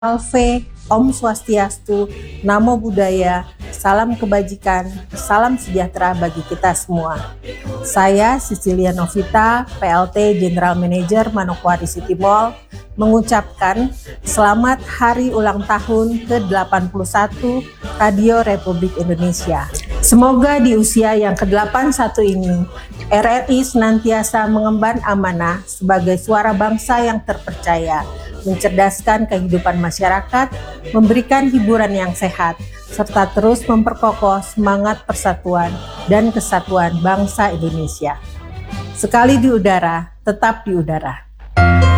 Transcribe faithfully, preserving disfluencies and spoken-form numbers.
Alve, Om Swastiastu, Namo Buddhaya, salam kebajikan, salam sejahtera bagi kita semua. Saya Cecilia Novita, P L T General Manager Manokwari City Mall, mengucapkan selamat hari ulang tahun ke delapan puluh satu Radio Republik Indonesia. Semoga di usia yang ke delapan puluh satu ini, R R I senantiasa mengemban amanah sebagai suara bangsa yang terpercaya, mencerdaskan kehidupan masyarakat, memberikan hiburan yang sehat, serta terus memperkokoh semangat persatuan dan kesatuan bangsa Indonesia. Sekali di udara, tetap di udara.